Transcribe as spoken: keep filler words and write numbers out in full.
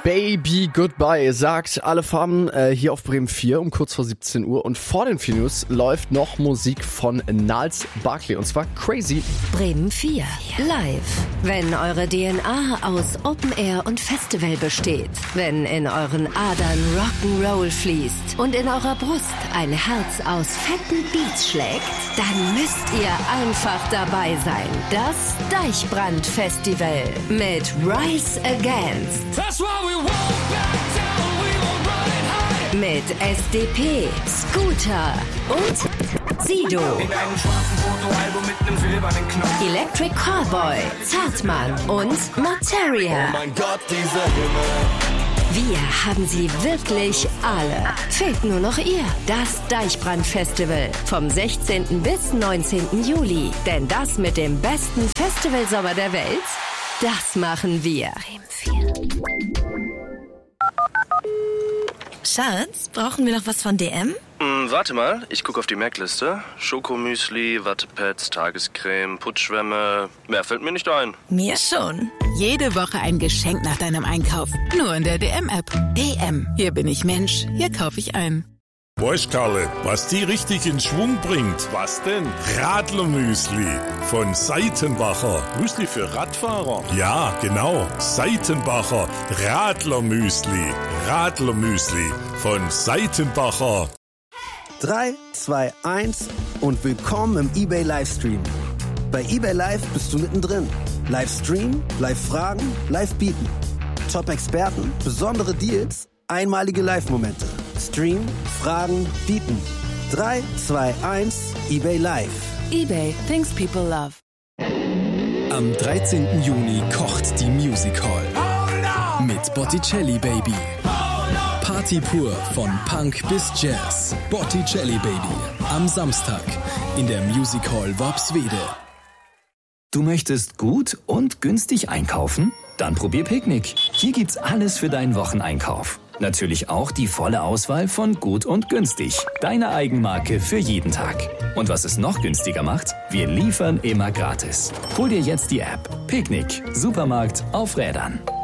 Baby Goodbye sagt alle Farben äh, hier auf Bremen vier um kurz vor siebzehn Uhr. Und vor den vier News läuft noch Musik von Gnarls Barkley und zwar Crazy. Bremen vier live. Wenn eure D N A aus Open Air und Festival besteht, wenn in euren Adern Rock'n'Roll fließt und in eurer Brust ein Herz aus fetten Beats schlägt, dann müsst ihr einfach dabei sein. Das Deichbrand-Festival mit Rise Against. That's why we won't back down, we won't run it high. Mit S D P, Scooter und Sido. In einem schwarzen Fotoalbum mit einem silbernen Knopf. Electric Callboy, Zartmann und Materia. Oh mein Gott, dieser Himmel. Wir haben sie wirklich alle. Fehlt nur noch ihr. Das Deichbrand-Festival. Vom sechzehnten bis neunzehnten Juli. Denn das mit dem besten Festivalsommer der Welt, das machen wir. Schatz, brauchen wir noch was von D M? Hm, warte mal, ich gucke auf die Merkliste. Schokomüsli, Wattepads, Tagescreme, Putzschwämme. Mehr fällt mir nicht ein. Mir schon. Jede Woche ein Geschenk nach deinem Einkauf. Nur in der D M-App. D M. Hier bin ich Mensch. Hier kaufe ich ein. Weißt Karle, was die richtig in Schwung bringt? Was denn? Radlermüsli von Seitenbacher. Müsli für Radfahrer? Ja, genau. Seitenbacher Radlermüsli. Radlermüsli von Seitenbacher. drei, zwei, eins und willkommen im eBay Livestream. Bei eBay Live bist du mittendrin. Livestream, Live-Fragen, Live-Bieten. Top-Experten, besondere Deals, einmalige Live-Momente. Stream, Fragen, Bieten. drei, zwei, eins, eBay Live. eBay, things people love. Am dreizehnten Juni kocht die Music Hall mit Botticelli Baby. Party pur von Punk bis Jazz. Botticelli Baby am Samstag in der Music Hall Worpswede. Du möchtest gut und günstig einkaufen? Dann probier Picknick. Hier gibt's alles für deinen Wocheneinkauf. Natürlich auch die volle Auswahl von Gut und Günstig. Deine Eigenmarke für jeden Tag. Und was es noch günstiger macht? Wir liefern immer gratis. Hol dir jetzt die App. Picknick. Supermarkt auf Rädern.